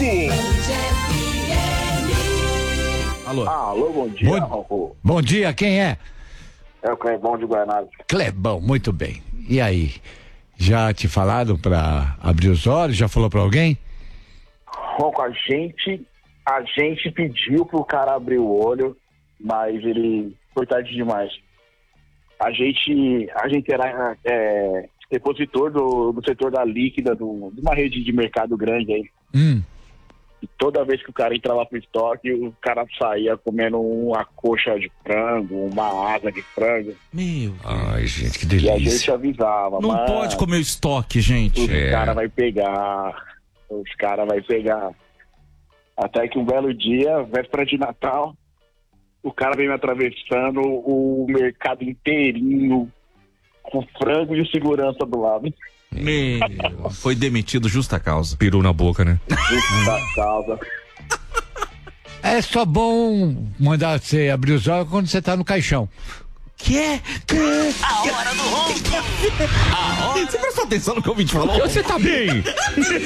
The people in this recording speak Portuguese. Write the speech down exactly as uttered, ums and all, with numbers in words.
Alô. Alô, bom dia, Bom, Raul. bom dia, quem é? É o Clebão de Guanabara. Clebão, muito bem. E aí? Já te falaram pra abrir os olhos? Já falou pra alguém? Ronco, a gente, a gente pediu pro cara abrir o olho, mas ele foi tarde demais. A gente, a gente era é, depositor do, do setor da líquida, do, de uma rede de mercado grande aí. Hum. E toda vez que o cara entrava pro estoque, o cara saía comendo uma coxa de frango, uma asa de frango. Meu. Ai, gente, que E a delícia. gente avisava, Não mas pode comer o estoque, gente. os É. caras vai pegar, os caras vai pegar. Até que um belo dia, véspera de Natal, o cara veio me atravessando o mercado inteirinho, com frango e o segurança do lado. Meu. Foi demitido justa causa. Peru na boca, né? Justa causa. É só bom mandar você abrir os olhos quando você tá no caixão. Que? A hora do ronco. A hora Você prestou atenção no que o ouvinte falou? Você tá bem?